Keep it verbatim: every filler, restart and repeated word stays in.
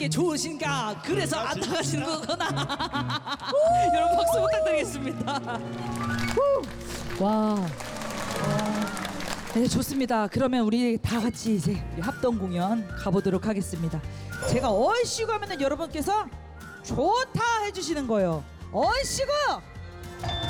좋으신가 그래서 안 나가시는 거구나. 여러분 박수 부탁드리겠습니다. 와, 네 좋습니다. 그러면 우리 다 같이 이제 우리 합동 공연 가보도록 하겠습니다. 제가 얼씨구 하면은 여러분께서 좋다 해주시는 거예요. 얼씨구.